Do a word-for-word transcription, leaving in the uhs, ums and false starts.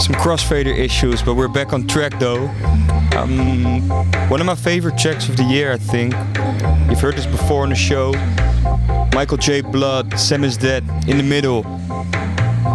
Some crossfader issues, but we're back on track though. Um, one of my favorite tracks of the year, I think. You've heard this before on the show. Michael J. Blood, Sam Is Dead, In the Middle.